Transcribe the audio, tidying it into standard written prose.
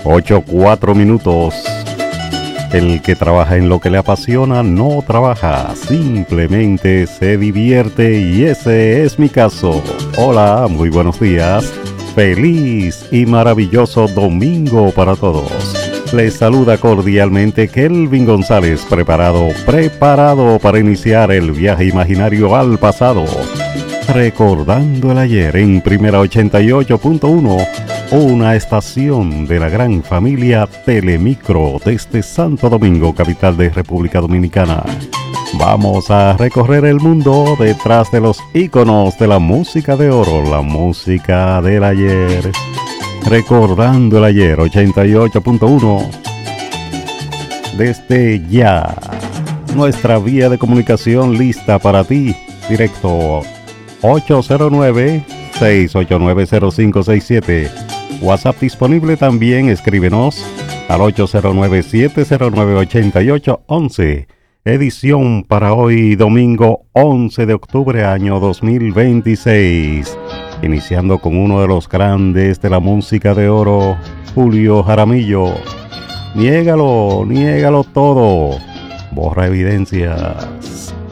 8:04. El que trabaja en lo que le apasiona no trabaja, simplemente se divierte y ese es mi caso. Hola, muy buenos días. Feliz y maravilloso domingo para todos. Les saluda cordialmente Kelvin González, preparado para iniciar el viaje imaginario al pasado. Recordando el ayer en Primera 88.1, una estación de la gran familia Telemicro desde Santo Domingo, capital de República Dominicana. Vamos a recorrer el mundo detrás de los íconos de la música de oro, la música del ayer. Recordando el ayer 88.1. Desde ya, nuestra vía de comunicación lista para ti, directo 809-689-0567. WhatsApp disponible también, escríbenos al 809-709-8811. Edición para hoy, domingo 11 de octubre, año 2026. Iniciando con uno de los grandes de la música de oro, Julio Jaramillo. Niégalo todo. Borra evidencias.